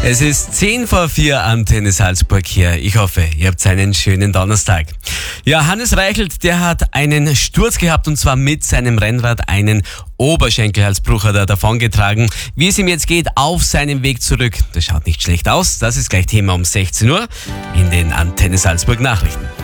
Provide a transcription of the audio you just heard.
Es ist 10 vor 4 Antenne Salzburg hier. Ich hoffe, ihr habt einen schönen Donnerstag. Ja, Hannes Reichelt, der hat einen Sturz gehabt und zwar mit seinem Rennrad einen Oberschenkelhalsbruch hat er davongetragen. Wie es ihm jetzt geht auf seinem Weg zurück, das schaut nicht schlecht aus. Das ist gleich Thema um 16 Uhr in den Antenne Salzburg Nachrichten.